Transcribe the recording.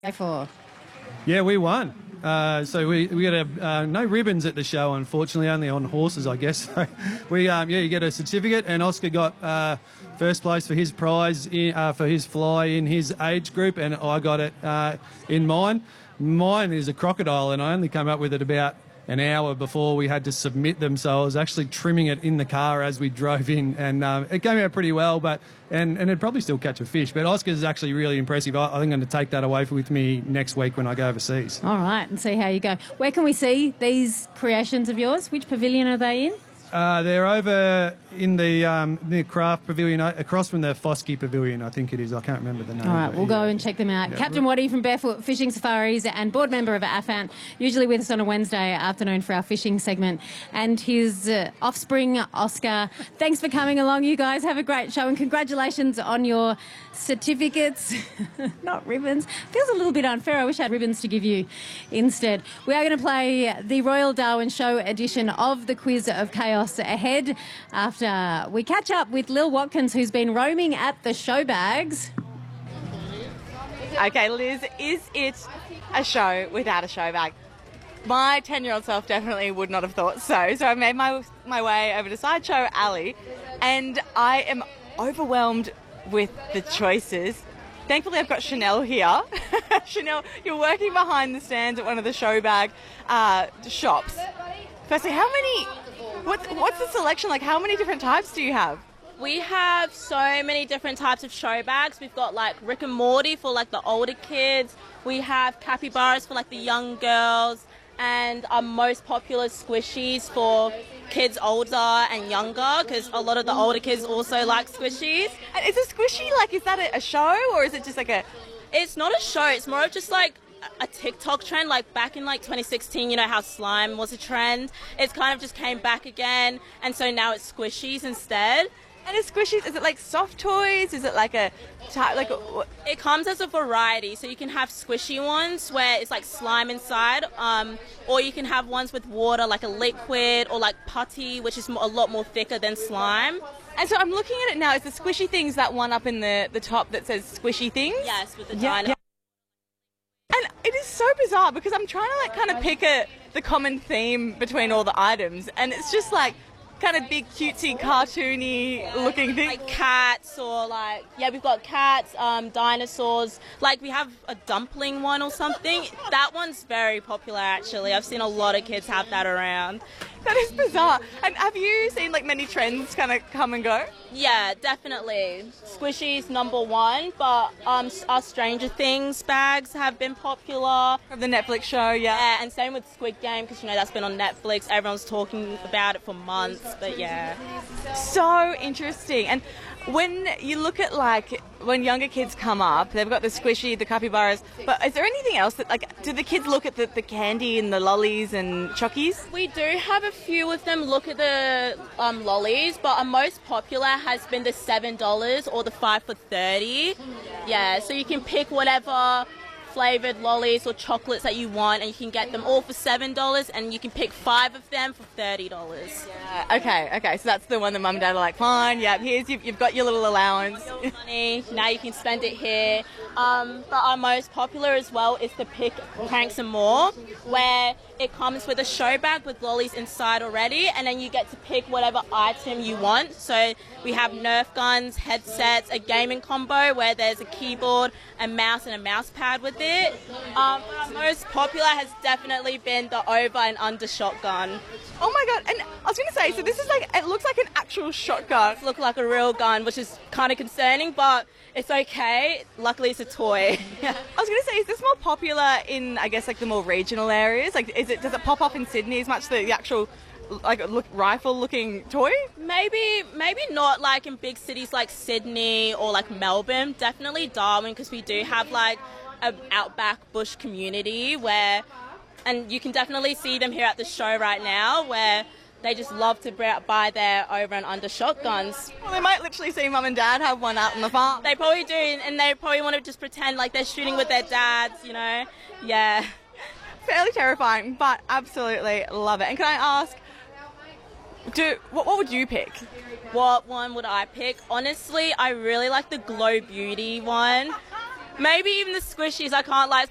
For Yeah, we won. So we got no ribbons at the show, unfortunately, only on horses, I guess. So you get a certificate, and Oscar got first place for his prize for his fly in his age group, and I got it in mine. Mine is a crocodile, and I only came up with it about an hour before we had to submit them, so I was actually trimming it in the car as we drove in, and it came out pretty well, and it'd probably still catch a fish. But Oscar's actually really impressive. I think I'm going to take that away with me next week when I go overseas. all right, and see how you go. Where can we see these creations of yours? Which pavilion are they in? They're over in the Craft Pavilion, across from the Foskey Pavilion, I think it is. I can't remember the name. All right, we'll go and check them out. Yeah. Captain Waddy from Barefoot Fishing Safaris and board member of AFANT, usually with us on a Wednesday afternoon for our fishing segment, and his offspring, Oscar. Thanks for coming along, you guys. Have a great show, and congratulations on your certificates. Not ribbons. Feels a little bit unfair. I wish I had ribbons to give you instead. We are going to play the Royal Darwin Show edition of the Quiz of Chaos ahead after we catch up with Lil Watkins, who's been roaming at the show bags. Okay, Liz, is it a show without a show bag? My 10-year-old self definitely would not have thought so. So I made my way over to Sideshow Alley, and I am overwhelmed with the choices. Thankfully, I've got Chanel here. Chanel, you're working behind the stands at one of the show bag shops. Firstly, what's the selection like? How many different types do you have? We have so many different types of show bags. We've got like Rick and Morty for like the older kids. We have capybaras for like the young girls, and our most popular squishies for kids older and younger, because a lot of the older kids also like squishies. And is a squishy is that a show, or is it just like a... It's not a show, it's more of just like a TikTok trend. Like back in like 2016, you know how slime was a trend? It's kind of just came back again, and so now it's squishies instead. And is squishies, is it like soft toys? Is it like a type, It comes as a variety, so you can have squishy ones where it's like slime inside, or you can have ones with water, like a liquid, or like putty, which is a lot more thicker than slime. And so I'm looking at it now. Is the squishy things that one up in the top that says squishy things? Yes, with the dinosaur. And it is so bizarre because I'm trying to kind of pick the common theme between all the items, and it's just like kind of big, cutesy, cartoony looking things. Like cats, or like, we've got cats, dinosaurs. Like we have a dumpling one or something. That one's very popular actually. I've seen a lot of kids have that around. That is bizarre. And have you seen many trends kind of come and go? Yeah, definitely. Squishy's number one, but our Stranger Things bags have been popular. From the Netflix show, yeah. Yeah, and same with Squid Game, because that's been on Netflix. Everyone's talking about it for months, but yeah. So interesting. And when you look at when younger kids come up, they've got the squishy, the capybaras, but is there anything else that do the kids look at the candy and the lollies and chockies? We do have a few of them look at the lollies, but our most popular has been the $7 or the 5 for $30. Yeah, so you can pick whatever flavoured lollies or chocolates that you want, and you can get them all for $7, and you can pick 5 of them for $30. Yeah, okay, so that's the one that Mum and Dad are like, fine, yeah, here's, you've got your little allowance. Money, now you can spend it here. But our most popular as well is the Pick, Pranks and More, where it comes with a show bag with lollies inside already, and then you get to pick whatever item you want. So we have Nerf guns, headsets, a gaming combo where there's a keyboard, a mouse, and a mouse pad with it. But our most popular has definitely been the over and under shotgun. Oh my god, and I was going to say, so this is it looks like an actual shotgun. It looks like a real gun, which is kind of concerning, but it's okay. Luckily it's a toy. I was going to say, is this more popular in, I guess, the more regional areas? Does it pop up in Sydney as much, the actual rifle-looking toy? Maybe not in big cities like Sydney or Melbourne. Definitely Darwin, because we do have an outback bush community and you can definitely see them here at the show right now, where they just love to buy their over and under shotguns. Well, they might literally see Mum and Dad have one out on the farm. They probably do, and they probably want to just pretend like they're shooting with their dads, Yeah. Fairly terrifying, but absolutely love it. And can I ask, what would you pick? What one would I pick? Honestly, I really like the Glow Beauty one. Maybe even the squishies, I can't lie.